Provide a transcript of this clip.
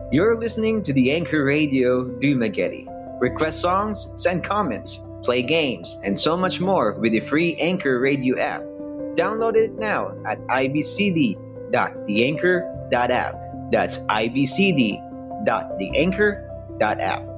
You're listening to the Anchor Radio Dumagetti. Request songs, send comments, play games, and so much more with the free Anchor Radio app. Download it now at ibcd.theanchor.app. That's ibcd.theanchor.app.